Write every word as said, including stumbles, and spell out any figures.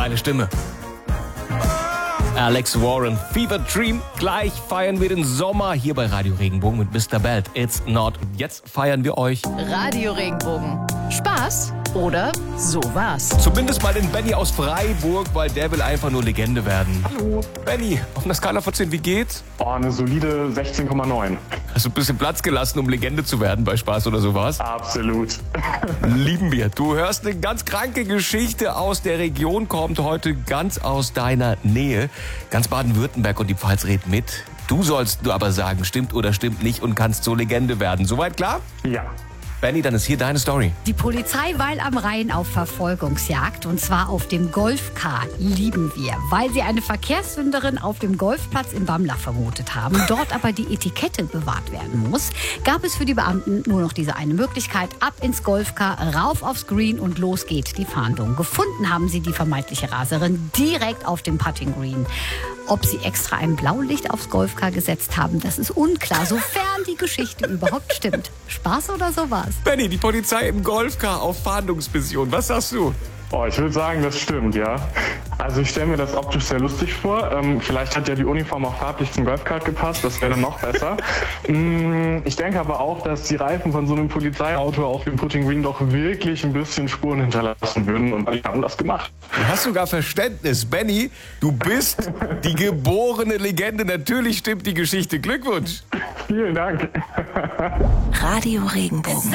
Geile Stimme. Alex Warren, Fever Dream. Gleich feiern wir den Sommer hier bei Radio Regenbogen mit Mister Belt. It's not. Jetzt feiern wir euch. Radio Regenbogen. Spaß oder sowas. Zumindest mal den Benny aus Freiburg, weil der will einfach nur Legende werden. Hallo. Benny, auf einer Skala von zehn, wie geht's? Oh, eine solide sechzehn Komma neun. Hast du ein bisschen Platz gelassen, um Legende zu werden bei Spaß oder sowas? Absolut. Lieben wir. Du hörst eine ganz kranke Geschichte aus der Region, kommt heute ganz aus deiner Nähe. Ganz Baden-Württemberg und die Pfalz redet mit. Du sollst nur aber sagen, stimmt oder stimmt nicht und kannst so Legende werden. Soweit klar? Ja. Benny, dann ist hier deine Story. Die Polizei weil am Rhein auf Verfolgungsjagd und zwar auf dem Golfcar lieben wir, weil sie eine Verkehrssünderin auf dem Golfplatz in Bamlach vermutet haben. Dort aber die Etikette bewahrt werden muss, gab es für die Beamten nur noch diese eine Möglichkeit. Ab ins Golfcar, rauf aufs Green und los geht die Fahndung. Gefunden haben sie die vermeintliche Raserin direkt auf dem Putting Green. Ob sie extra ein Blaulicht aufs Golfcar gesetzt haben, das ist unklar, sofern die Geschichte überhaupt stimmt. Spaß oder sowas? Benny, die Polizei im Golfcar auf Fahndungsmission. Was sagst du? Oh, ich würde sagen, das stimmt, ja. Also ich stelle mir das optisch sehr lustig vor. Ähm, vielleicht hat ja die Uniform auch farblich zum Golfkart gepasst, das wäre dann noch besser. mm, ich denke aber auch, dass die Reifen von so einem Polizeiauto auf dem Putting Green doch wirklich ein bisschen Spuren hinterlassen würden und die haben das gemacht. Du hast sogar Verständnis. Benny, du bist die geborene Legende. Natürlich stimmt die Geschichte. Glückwunsch. Vielen Dank. Radio Regenbogen.